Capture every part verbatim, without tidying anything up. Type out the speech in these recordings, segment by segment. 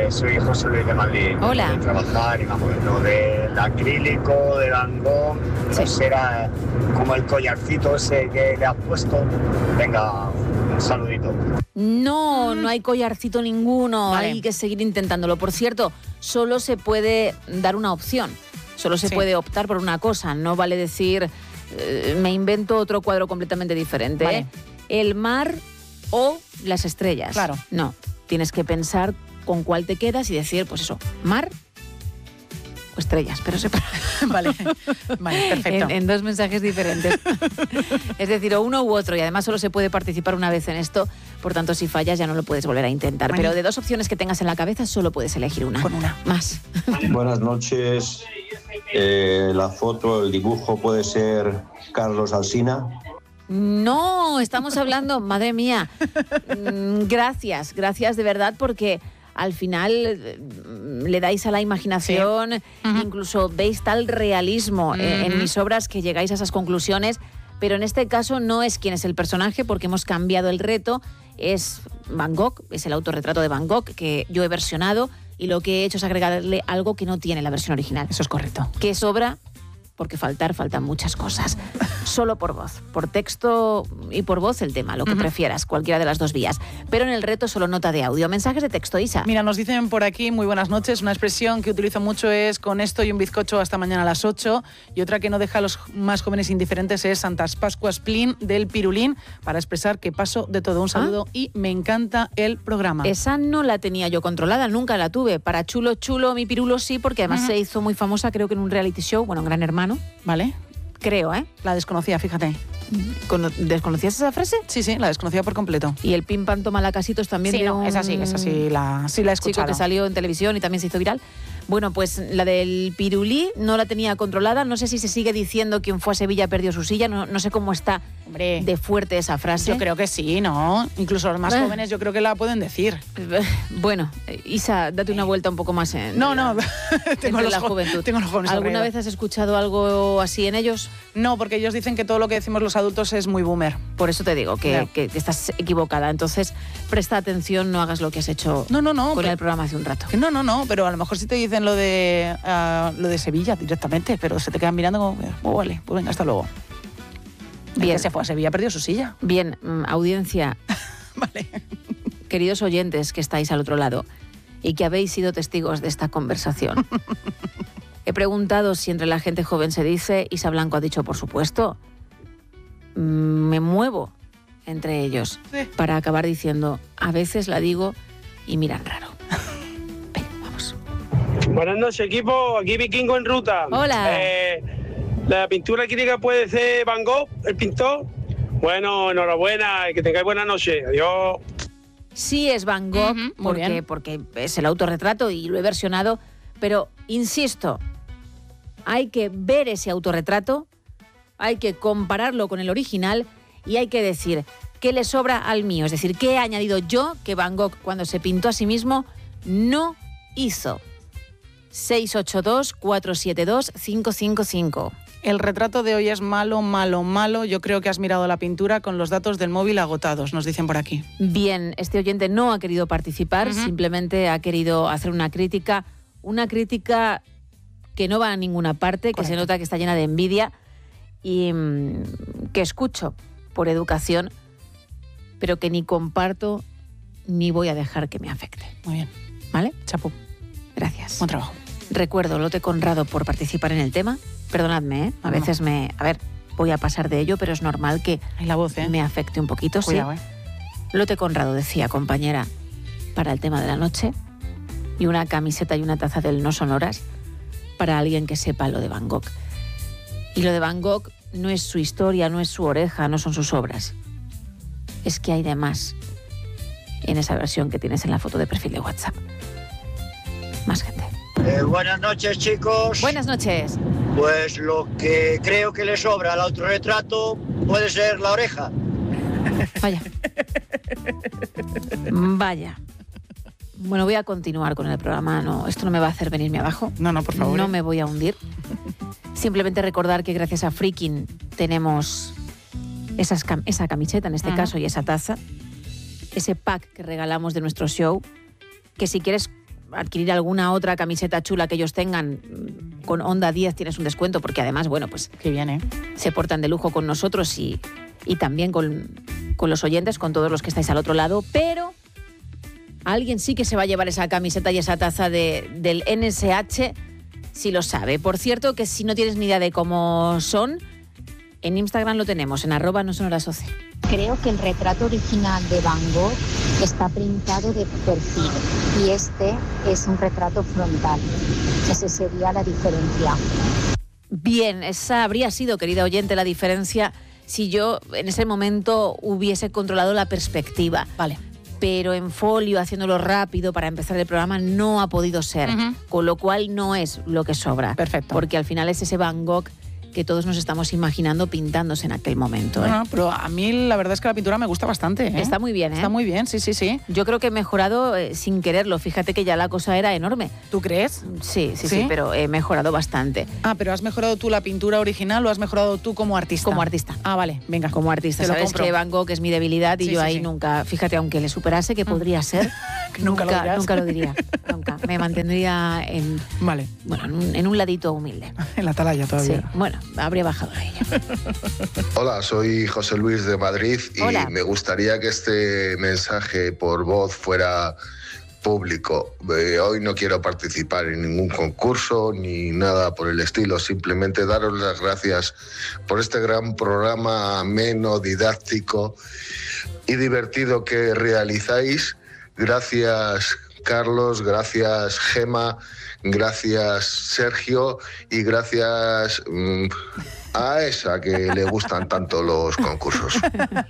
Eh, soy José Luis de Madrid. Hola. De trabajar y vamos, lo del acrílico, de Van Gogh, no Sí. será como el collarcito ese que le has puesto. Venga, un saludito. No, no hay collarcito ninguno, Vale. hay que seguir intentándolo. Por cierto, solo se puede dar una opción, solo se Sí. puede optar por una cosa, no vale decir, eh, me invento otro cuadro completamente diferente. Vale. ¿eh? El mar o las estrellas. Claro. No, tienes que pensar con cuál te quedas y decir, pues eso, mar o estrellas, pero separa. Vale, vale, perfecto. En, en dos mensajes diferentes. Es decir, o uno u otro. Y además solo se puede participar una vez en esto. Por tanto, si fallas ya no lo puedes volver a intentar. Vale. Pero de dos opciones que tengas en la cabeza solo puedes elegir una. Con una. Más. Buenas noches. Eh, la foto, el dibujo puede ser Carlos Alsina. No, estamos hablando, madre mía. Mm, Gracias, gracias de verdad porque al final eh, le dais a la imaginación, Ujú. incluso veis tal realismo eh, en Ujú. mis obras que llegáis a esas conclusiones, pero en este caso no es quién es el personaje porque hemos cambiado el reto, es Van Gogh, es el autorretrato de Van Gogh que yo he versionado y lo que he hecho es agregarle algo que no tiene la versión original. Eso es correcto. ¿Qué sobra? Porque faltar, faltan muchas cosas. Solo por voz, por texto y por voz el tema, lo que Ujú. prefieras, cualquiera de las dos vías. Pero en el reto solo nota de audio. Mensajes de texto, Isa. Mira, nos dicen por aquí, muy buenas noches, una expresión que utilizo mucho es con esto y un bizcocho hasta mañana a las ocho, y otra que no deja a los más jóvenes indiferentes es Santas Pascuas Plin del Pirulín, para expresar que paso de todo. Un saludo y me encanta el programa. Esa no la tenía yo controlada, nunca la tuve. Para chulo, chulo, mi pirulo sí, porque además Ujú. se hizo muy famosa, creo que en un reality show, bueno, Gran Hermano, ¿Vale? creo, ¿eh? La desconocía, fíjate. Cono- ¿Desconocías esa frase? Sí, sí, la desconocía por completo. Y el pim pam toma la casitos también Sí, de no, un esa sí, esa sí la, sí la he chico escuchado. que salió en televisión y también se hizo viral. Bueno, pues la del pirulí no la tenía controlada. No sé si se sigue diciendo quien fue a Sevilla perdió su silla. No, no sé cómo está Hombre, de fuerte esa frase. yo creo que sí, ¿no? Incluso los más Eh. jóvenes yo creo que la pueden decir. Bueno, eh, Isa, date una vuelta un poco más en No, no, tengo entre los, la jo- juventud. tengo los jóvenes ¿Alguna alrededor. vez has escuchado algo así en ellos? No, porque ellos dicen que todo lo que decimos los adultos es muy boomer. Por eso te digo que, Claro. que- que estás equivocada. Entonces, presta atención, no hagas lo que has hecho No, no, no. con pero- el programa hace un rato. que no, no, no, pero a lo mejor sí te dicen lo de ah, lo de Sevilla directamente, pero se te quedan mirando como, oh, vale, pues venga, hasta luego. El Bien. que se fue a Sevilla perdió su silla. Bien, mm, audiencia, Vale. queridos oyentes que estáis al otro lado y que habéis sido testigos de esta conversación. He preguntado si entre la gente joven se dice, Isa Blanco ha dicho, por supuesto. Mm, Me muevo entre ellos Sí. para acabar diciendo, a veces la digo y miran raro. Venga, vamos. Buenas noches, equipo. Aquí Vikingo en ruta. Hola. Eh, la pintura acrílica puede ser Van Gogh, el pintor. Bueno, enhorabuena y que tengáis buena noche. Adiós. Sí es Van Gogh, Ujú, muy porque, bien. porque es el autorretrato y lo he versionado, pero insisto, hay que ver ese autorretrato, hay que compararlo con el original y hay que decir qué le sobra al mío, es decir, qué he añadido yo que Van Gogh cuando se pintó a sí mismo no hizo. seis ocho dos, cuatro siete dos, cinco cinco cinco. El retrato de hoy es malo, malo, malo. Yo creo que has mirado la pintura con los datos del móvil agotados, nos dicen por aquí. Bien, este oyente no ha querido participar, Ujú. simplemente ha querido hacer una crítica, una crítica que no va a ninguna parte, que Correcto. se nota que está llena de envidia y mm, que escucho por educación, pero que ni comparto ni voy a dejar que me afecte. Muy bien. ¿Vale? Chapu, Gracias. buen trabajo. Recuerdo, Lote Conrado, por participar en el tema. Perdonadme, ¿eh? A No. veces me... A ver, voy a pasar de ello, pero es normal que Ahí la voz, ¿eh? me afecte un poquito, sí. Cuidado, ¿eh? Lote Conrado decía, compañera, para el tema de la noche, y una camiseta y una taza del No Sonoras para alguien que sepa lo de Van Gogh. Y lo de Van Gogh no es su historia, no es su oreja, no son sus obras. Es que hay de más en esa versión que tienes en la foto de perfil de WhatsApp. Más gente. Eh, buenas noches, chicos. Buenas noches. Pues lo que creo que le sobra al autorretrato puede ser la oreja. Vaya. Vaya. Bueno, voy a continuar con el programa. No, esto no me va a hacer venirme abajo. No, no, por favor. No ¿eh? me voy a hundir. Simplemente recordar que gracias a Freaking tenemos esas cam- esa camiseta, en este Ajá. caso, y esa taza. Ese pack que regalamos de nuestro show, que si quieres adquirir alguna otra camiseta chula que ellos tengan, con Onda diez tienes un descuento, porque además, bueno, pues Qué bien, ¿eh? se portan de lujo con nosotros y, y también con, con los oyentes, con todos los que estáis al otro lado, pero alguien sí que se va a llevar esa camiseta y esa taza de, del N S H, si lo sabe. Por cierto, que si no tienes ni idea de cómo son, en Instagram lo tenemos, en arroba no son horas doce. Creo que el retrato original de Van Gogh está pintado de perfil y este es un retrato frontal. Esa sería la diferencia. Bien, esa habría sido, querida oyente, la diferencia si yo en ese momento hubiese controlado la perspectiva. Vale. Pero en folio, haciéndolo rápido para empezar el programa, no ha podido ser. Uh-huh. Con lo cual no es lo que sobra. Perfecto. Porque al final es ese Van Gogh que todos nos estamos imaginando pintándose en aquel momento. ¿eh? No, no, pero a mí la verdad es que la pintura me gusta bastante. ¿eh? Está muy bien, ¿eh? Está muy bien, sí, sí, sí. Yo creo que he mejorado eh, sin quererlo. Fíjate que ya la cosa era enorme. ¿Tú crees? Sí, sí, sí, ¿Sí? pero he mejorado bastante. Ah, pero ¿has mejorado tú la pintura original o has mejorado tú como artista? Como artista. Ah, vale, venga. Como artista. Te lo Sabes compro. que Van Gogh es mi debilidad y Sí, yo sí, ahí sí. nunca, fíjate, aunque le superase, que podría ser, Nunca lo dirás. nunca lo diría. Nunca. Me mantendría en, Vale, bueno, en, un, en un ladito humilde. en la atalaya Sí. todavía. Bueno, habría bajado a ella. Hola, soy José Luis de Madrid y Hola. me gustaría que este mensaje por voz fuera público. Eh, hoy no quiero participar en ningún concurso ni nada por el estilo, simplemente daros las gracias por este gran programa ameno, didáctico y divertido que realizáis. Gracias, Carlos, gracias, Gema, gracias, Sergio, y gracias mm, a esa que le gustan tanto los concursos.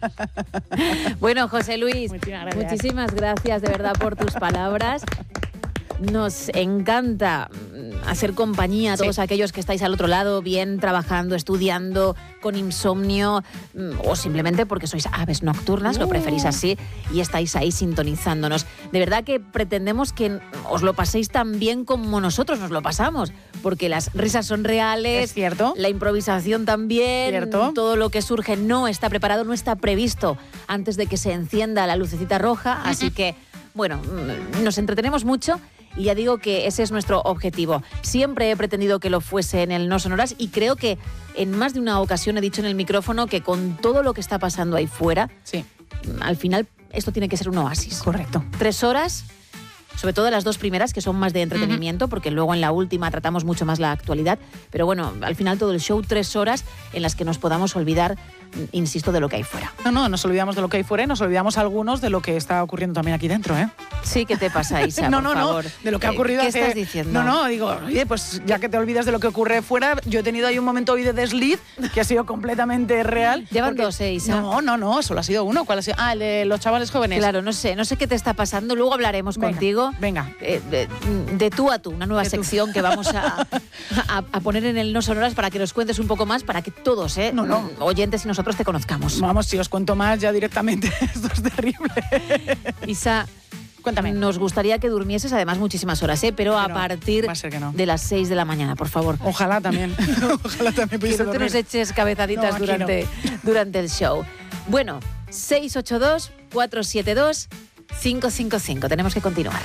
Bueno, José Luis, Muchísimas gracias. muchísimas gracias de verdad por tus palabras. Nos encanta mm, hacer compañía a todos Sí. aquellos que estáis al otro lado, bien trabajando, estudiando, con insomnio, mm, o simplemente porque sois aves nocturnas, lo preferís así, y estáis ahí sintonizándonos. De verdad que pretendemos que os lo paséis tan bien como nosotros nos lo pasamos, porque las risas son reales, Es cierto. la improvisación también, Cierto. todo lo que surge no está preparado, no está previsto antes de que se encienda la lucecita roja, así que, bueno, mm, nos entretenemos mucho. Y ya digo que ese es nuestro objetivo. Siempre he pretendido que lo fuese en el No Sonoras y creo que en más de una ocasión he dicho en el micrófono que con todo lo que está pasando ahí fuera, Sí, al final esto tiene que ser un oasis. correcto. Tres horas, sobre todo las dos primeras, que son más de entretenimiento, porque luego en la última tratamos mucho más la actualidad. Pero bueno, al final todo el show, tres horas en las que nos podamos olvidar, insisto, de lo que hay fuera. No, no, nos olvidamos de lo que hay fuera y nos olvidamos algunos de lo que está ocurriendo también aquí dentro, ¿eh? Sí, ¿qué te pasa, Isa? no, por no, favor? no, de lo que ha Eh, ocurrido ¿Qué hace- estás diciendo? No, no, digo, oye, pues ya que te olvidas de lo que ocurre fuera, yo he tenido ahí un momento hoy de desliz que ha sido completamente real. Llevan porque- dos, ¿eh, Isa? No, no, no, solo ha sido uno. ¿Cuál ha sido? Ah, el de los chavales jóvenes. Claro, no sé, no sé qué te está pasando. Luego hablaremos Venga, contigo. venga. Eh, de, de tú a tú, una nueva De tú. sección que vamos a, a, a poner en el No Sonoras para que nos cuentes un poco más, para que todos, eh, No, no. oyentes y nosotros te conozcamos. Vamos, si os cuento más ya directamente, esto es terrible. Isa, Cuéntame. nos gustaría que durmieses además muchísimas horas, ¿eh? pero a Pero partir va a ser que no. de las seis de la mañana, por favor. Ojalá también. Ojalá también Que pudiese no te dormir. nos eches cabezaditas No, aquí durante, durante el show. Bueno, seis ocho dos, cuatro siete dos, cinco cinco cinco. Tenemos que continuar.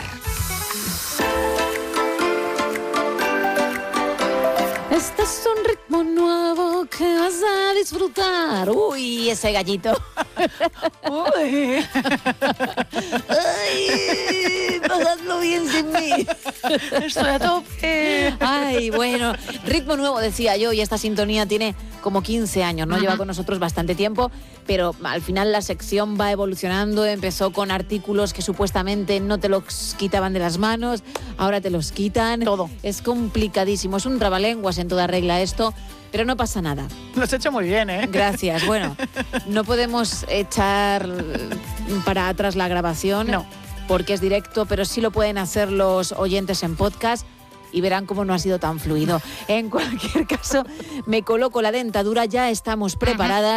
Este es un ritmo nuevo que vas a disfrutar. Uy, ese gallito. Uy. Ay, pasadlo bien sin mí. Estoy a tope. Ay, bueno, ritmo nuevo decía yo, y esta sintonía tiene como quince años, ¿no? Lleva con nosotros bastante tiempo, pero al final la sección va evolucionando, empezó con artículos que supuestamente no te los quitaban de las manos, ahora te los quitan. Todo. Es complicadísimo, es un trabalenguas en toda regla esto, pero no pasa nada. Lo has hecho muy bien, ¿eh? Gracias. Bueno, no podemos echar para atrás la grabación No. porque es directo, pero sí lo pueden hacer los oyentes en podcast y verán cómo no ha sido tan fluido. En cualquier caso, me coloco la dentadura, ya estamos preparadas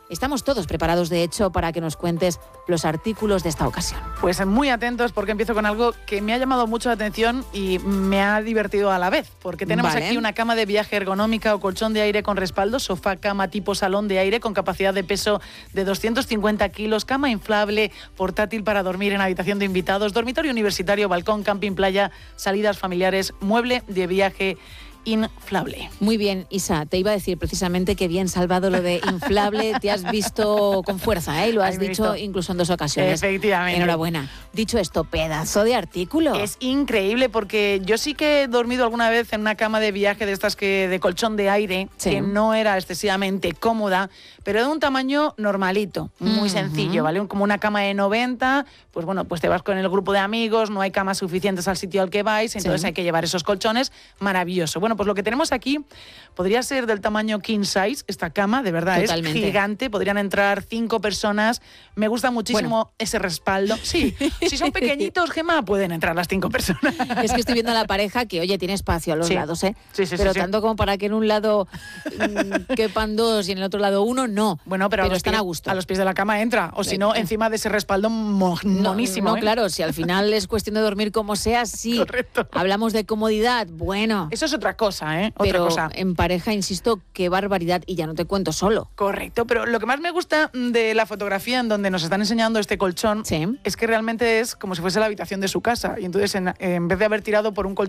Estamos todos preparados, de hecho, para que nos cuentes los artículos de esta ocasión. Pues muy atentos, porque empiezo con algo que me ha llamado mucho la atención y me ha divertido a la vez, porque tenemos Vale. aquí una cama de viaje ergonómica o colchón de aire con respaldo, sofá cama tipo salón de aire con capacidad de peso de doscientos cincuenta kilos, cama inflable, portátil para dormir en habitación de invitados, dormitorio universitario, balcón, camping, playa, salidas familiares, mueble de viaje inflable. Muy bien, Isa, te iba a decir precisamente que bien salvado lo de inflable, te has visto con fuerza, ¿eh? Y lo has Ahí me he dicho visto. incluso en dos ocasiones. Efectivamente. Enhorabuena. Dicho esto, pedazo de artículo. Es increíble, porque yo sí que he dormido alguna vez en una cama de viaje de estas que de colchón de aire, Sí. que no era excesivamente cómoda, pero de un tamaño normalito, muy Ujú. sencillo, ¿vale? Como una cama de noventa, pues bueno, pues te vas con el grupo de amigos, no hay camas suficientes al sitio al que vais, entonces Sí. hay que llevar esos colchones, maravilloso. Bueno, pues lo que tenemos aquí podría ser del tamaño king size, esta cama, de verdad, Totalmente. es gigante, podrían entrar cinco personas, me gusta muchísimo Bueno. ese respaldo. Sí, si son pequeñitos, Gemma, pueden entrar las cinco personas. Es que estoy viendo a la pareja que, oye, tiene espacio a los Sí. lados, ¿eh? Sí, sí, sí, pero sí. tanto como para que en un lado mm, quepan dos y en el otro lado uno, no. Bueno, pero, a los están pies, a gusto. A los pies de la cama entra, o si no, Eh, encima de ese respaldo mo- No, monísimo. no, ¿eh? claro, si al final es cuestión de dormir como sea, sí. Correcto. Hablamos de comodidad, bueno. Eso es otra cosa, ¿eh? Otra Pero cosa. en pareja, insisto, qué barbaridad. Y ya no te cuento solo. Correcto, pero lo que más me gusta de la fotografía en donde nos están enseñando este colchón Sí. es que realmente es como si fuese la habitación de su casa. Y entonces, en, en vez de haber tirado por un colchón